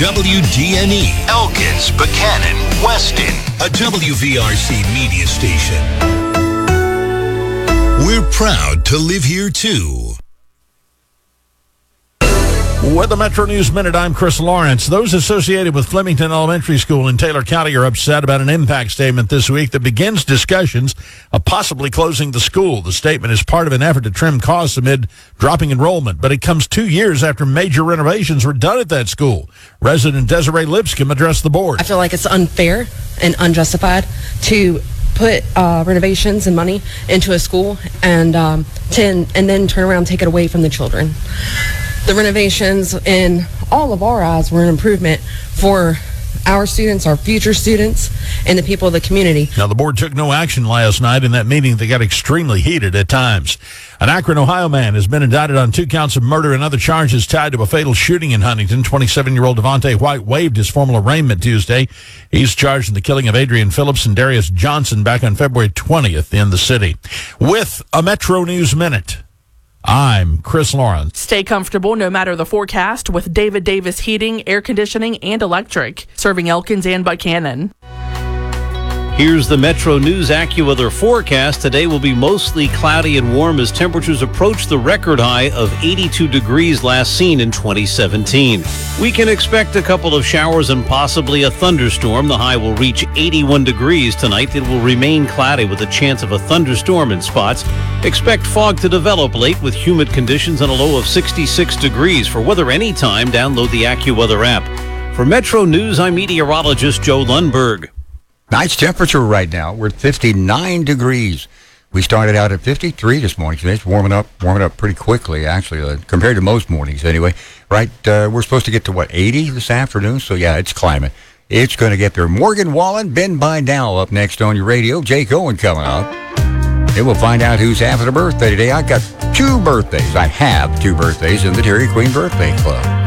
WDNE, Elkins, Buchanan, Weston, a WVRC media station. We're proud to live here, too. With the Metro News Minute, I'm Chris Lawrence. Those associated with Flemington Elementary School in Taylor County are upset about an impact statement this week that begins discussions of possibly closing the school. The statement is part of an effort to trim costs amid dropping enrollment, but it comes 2 years after major renovations were done at that school. Resident Desiree Lipscomb addressed the board. I feel like it's unfair and unjustified to put renovations and money into a school and then turn around and take it away from the children. The renovations, in all of our eyes, were an improvement for our students, our future students, and the people of the community. Now, the board took no action last night in that meeting that got extremely heated at times. An Akron, Ohio man has been indicted on 2 counts of murder and other charges tied to a fatal shooting in Huntington. 27-year-old Devontae White waived his formal arraignment Tuesday. He's charged in the killing of Adrian Phillips and Darius Johnson back on February 20th in the city. With a Metro News Minute, I'm Chris Lawrence. Stay comfortable no matter the forecast with David Davis Heating, Air Conditioning, and Electric, serving Elkins and Buchanan. Here's the Metro News AccuWeather forecast. Today will be mostly cloudy and warm as temperatures approach the record high of 82 degrees last seen in 2017. We can expect a couple of showers and possibly a thunderstorm. The high will reach 81 degrees tonight. It will remain cloudy with a chance of a thunderstorm in spots. Expect fog to develop late with humid conditions and a low of 66 degrees. For weather anytime, download the AccuWeather app. For Metro News, I'm meteorologist Joe Lundberg. Nice temperature right now. We're at 59 degrees. We started out at 53 this morning. So it's warming up pretty quickly, actually, compared to most mornings anyway. Right, we're supposed to get to, 80 this afternoon? So, yeah, it's climbing. It's going to get there. Morgan Wallen, Ben Bindal up next on your radio. Jake Owen coming up. Then we'll find out who's having a birthday today. I got 2 birthdays. I have 2 birthdays in the Dairy Queen Birthday Club.